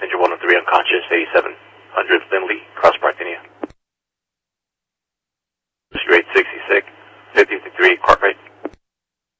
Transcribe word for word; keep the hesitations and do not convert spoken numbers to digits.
passenger one oh three unconscious, eighty-seven hundred Lindley, Cross Park, Indiana.